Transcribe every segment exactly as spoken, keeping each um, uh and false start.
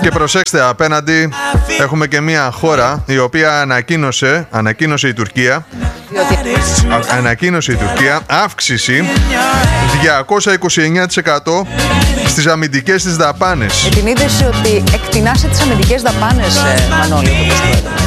Και προσέξτε, απέναντι έχουμε και μια χώρα η οποία ανακοίνωσε, ανακοίνωσε η Τουρκία, α, ανακοίνωσε η Τουρκία αύξηση διακόσια είκοσι εννέα τοις εκατό στις αμυντικές της δαπάνες. Με την είδηση ότι εκτινάσει τις αμυντικές δαπάνες, ε, Μανώλη, όπως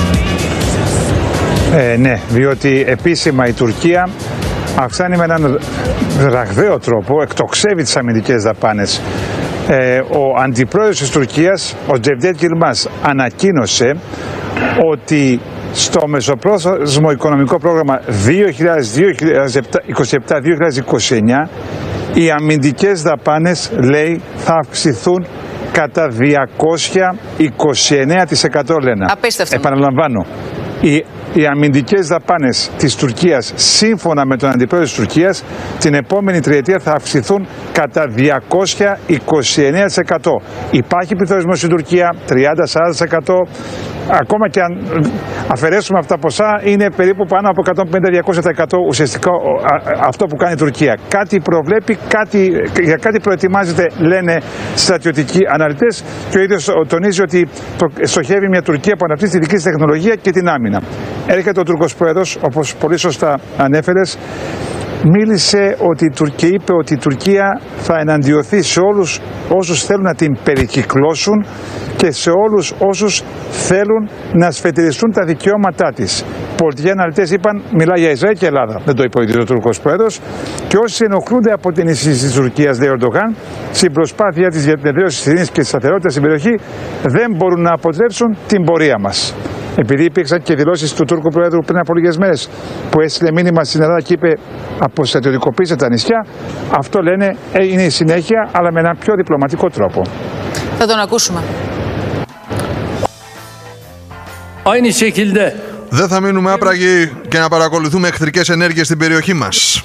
ε, ναι, διότι επίσημα η Τουρκία αυξάνει με έναν ραγδαίο τρόπο, εκτοξεύει τις αμυντικές δαπάνες. Ε, ο αντιπρόεδρος της Τουρκίας, ο Τζεβδέτ Γιλμάς, ανακοίνωσε ότι στο μεσοπρόθεσμο οικονομικό πρόγραμμα δύο χιλιάδες είκοσι επτά δύο χιλιάδες είκοσι εννέα οι αμυντικές δαπάνες, λέει, θα αυξηθούν κατά διακόσια είκοσι εννέα τοις εκατό, λένε. Απίστευτο. Επαναλαμβάνω, οι, οι αμυντικές δαπάνες της Τουρκίας, σύμφωνα με τον αντιπρόεδρο της Τουρκίας, την επόμενη τριετία θα αυξηθούν κατά διακόσια είκοσι εννέα τοις εκατό. Υπάρχει πληθωρισμός στην Τουρκία τριάντα με σαράντα τοις εκατό. Ακόμα και αν αφαιρέσουμε αυτά τα ποσά, είναι περίπου πάνω από εκατόν πενήντα με διακόσια τοις εκατό ουσιαστικά αυτό που κάνει η Τουρκία. Κάτι προβλέπει, κάτι, για κάτι προετοιμάζεται, λένε στρατιωτικοί αναλυτές, και ο ίδιος τονίζει ότι στοχεύει μια Τουρκία που αναπτύσσει τη δική της τεχνολογία και την άμυνα. Έρχεται ο Τούρκος Πρόεδρος, όπως πολύ σωστά ανέφερες, μίλησε ότι, και είπε ότι η Τουρκία θα εναντιωθεί σε όλους όσους θέλουν να την περικυκλώσουν και σε όλους όσους θέλουν να σφετιριστούν τα δικαιώματά της. Πολιτικοί αναλυτές είπαν, μιλάει για Ισραήλ και Ελλάδα, δεν το είπε ο ίδιος ο Τουρκός Πρόεδρος, και όσοι ενοχλούνται από την εισήγηση της Τουρκίας, λέει ο Ερντογάν, στην προσπάθεια της για την εδραίωση της ειρήνης και της σταθερότητας στην περιοχή, δεν μπορούν να αποτρέψουν την πορεία μας. Επειδή υπήρξαν και δηλώσεις του Τούρκου Προέδρου πριν από λίγες μέρες που έστειλε μήνυμα στην Ελλάδα και είπε αποστρατιωτικοποιήστε τα νησιά, αυτό, λένε, είναι η συνέχεια, αλλά με έναν πιο διπλωματικό τρόπο. Θα τον ακούσουμε. Δεν θα μείνουμε άπραγοι και να παρακολουθούμε εχθρικές ενέργειες στην περιοχή μας,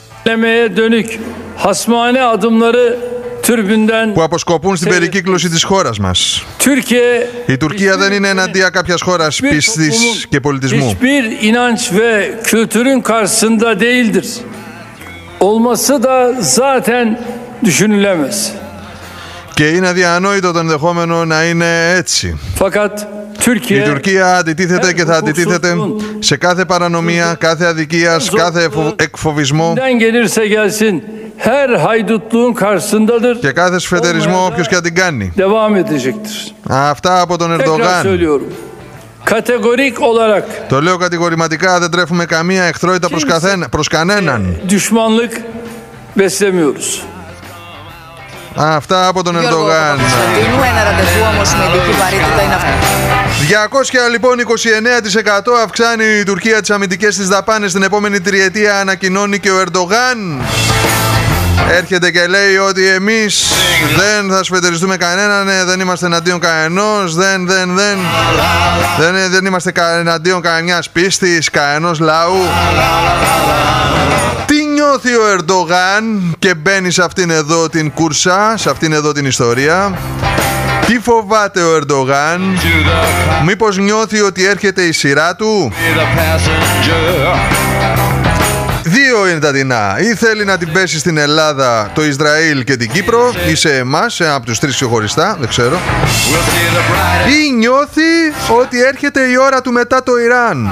που αποσκοπούν στην περικύκλωση της χώρας μας. Η Τουρκία δεν είναι εναντία κάποιας χώρας πίστης και πολιτισμού. Και είναι αδιανόητο το ενδεχόμενο να είναι έτσι. Η Τουρκία αντιτίθεται και θα αντιτίθεται σε κάθε παρανομία, κάθε αδικίας, κάθε εκφοβισμό και κάθε σφετερισμό, όποιος και αν την κάνει. Αυτά από τον Ερντογάν. Το λέω κατηγορηματικά, δεν τρέφουμε καμία εχθρότητα προς, καθένα, προς κανέναν. Αυτά από τον Ερντογάν. Ένα ραντεβού όμως με ειδική βαρύτητα είναι αυτό. διακόσια λοιπόν είκοσι εννέα τοις εκατό αυξάνει η Τουρκία τις αμυντικές της δαπάνες την επόμενη τριετία, ανακοινώνει και ο Ερντογάν. Έρχεται και λέει ότι εμείς δεν θα σφετεριστούμε κανέναν, δεν είμαστε εναντίον κανενός, δεν, δεν, δεν, δεν, δεν είμαστε εναντίον κανένας πίστης, κανενός λαού. Τι νιώθει ο Ερντογάν και μπαίνει σε αυτήν εδώ την κούρσα, σε αυτήν εδώ την ιστορία? Τι φοβάται ο Ερντογάν? Μήπως νιώθει ότι έρχεται η σειρά του? Δύο είναι τα δεινά. Ή θέλει να την πέσει στην Ελλάδα, το Ισραήλ και την Κύπρο, ή σε εμάς, ένα από τους τρεις ξεχωριστά, δεν ξέρω. Ή νιώθει ότι έρχεται η ώρα του μετά το Ιράν.